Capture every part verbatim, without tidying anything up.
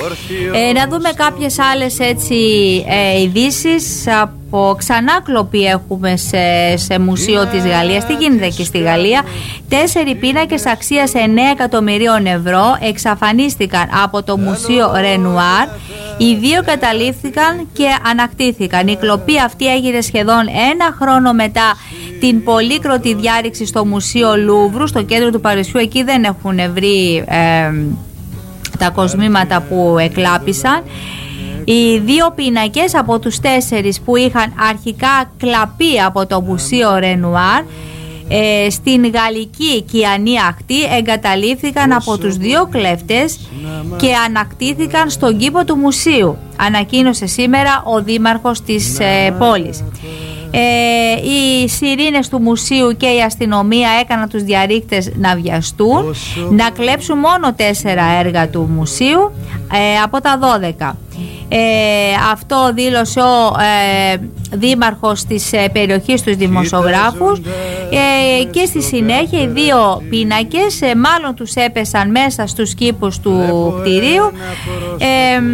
Ε, να δούμε κάποιες άλλες έτσι ε, ειδήσεις. Από ξανά κλοπή έχουμε σε, σε μουσείο της Γαλλίας. Τι γίνεται εκεί στη Γαλλία? Τέσσερι πίνακες αξίας εννέα εκατομμυρίων ευρώ εξαφανίστηκαν από το μουσείο Ρενουάρ. Οι δύο καταλήφθηκαν και ανακτήθηκαν. Η κλοπή αυτή έγινε σχεδόν ένα χρόνο μετά την πολύκροτη διάρρηξη στο μουσείο Λούβρου, στο κέντρο του Παρισιού. Εκεί δεν έχουν βρει ε, τα κοσμήματα που εκλάπησαν. Οι δύο πίνακες από τους τέσσερις που είχαν αρχικά κλαπεί από το μουσείο Ρενουάρ ε, στην γαλλική Κιανή ακτή εγκαταλείφθηκαν από τους δύο κλέφτες και ανακτήθηκαν στον κήπο του μουσείου, ανακοίνωσε σήμερα ο δήμαρχος της ε, πόλης. Ε, οι σιρήνες του μουσείου και η αστυνομία έκαναν τους διαρρήκτες να βιαστούν, να κλέψουν μόνο τέσσερα έργα του μουσείου ε, από τα δώδεκα. Ε, αυτό δήλωσε ο ε, δήμαρχος της ε, περιοχής τους δημοσιογράφους ε, και στη συνέχεια οι δύο πίνακες ε, μάλλον τους έπεσαν μέσα στους κήπους του κτηρίου ε,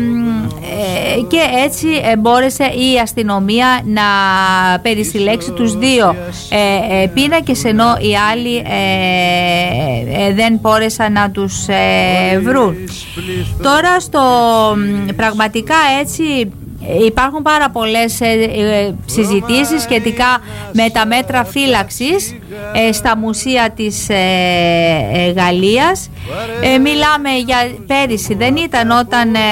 ε, και έτσι ε, μπόρεσε η αστυνομία να περισυλλέξει τους δύο ε, ε, πίνακες, ενώ οι άλλοι ε, ε, δεν μπόρεσαν να τους ε, βρουν. Τώρα στο πραγματικά έτσι υπάρχουν πάρα πολλές ε, ε, συζητήσεις σχετικά με τα μέτρα φύλαξης ε, στα μουσεία της ε, ε, Γαλλίας. Ε, μιλάμε για πέρυσι, δεν ήταν όταν ε,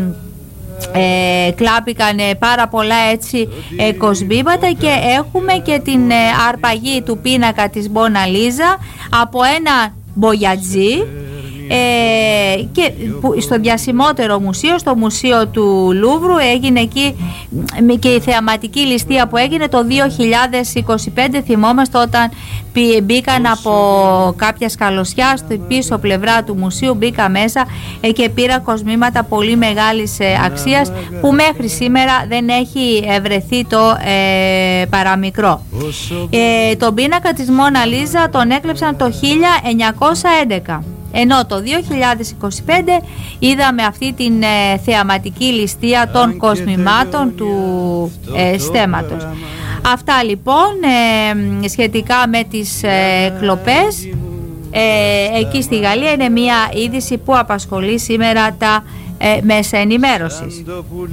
ε, κλάπηκαν ε, πάρα πολλά έτσι ε, κοσμήματα, και έχουμε και την ε, αρπαγή του πίνακα της Μόνα Λίζα από ένα μπογιατζή. Ε, και που, στο διασημότερο μουσείο, στο μουσείο του Λούβρου, έγινε εκεί και η θεαματική ληστεία που έγινε το δύο χιλιάδες είκοσι πέντε. Θυμόμαστε όταν μπήκαν από κάποια σκαλωσιά στην πίσω πλευρά του μουσείου, μπήκα μέσα ε, και πήρα κοσμήματα πολύ μεγάλης ε, αξίας, που μέχρι σήμερα δεν έχει βρεθεί το ε, παραμικρό. Ε, τον πίνακα της Μόνα Λίζα τον έκλεψαν το χίλια εννιακόσια έντεκα. Ενώ το δύο χιλιάδες είκοσι πέντε είδαμε αυτή την ε, θεαματική ληστεία των κοσμημάτων του ε, στέματος. Αυτά λοιπόν ε, σχετικά με τις ε, κλοπές ε, εκεί στη Γαλλία. Είναι μια είδηση που απασχολεί σήμερα τα ε, μέσα ενημέρωσης.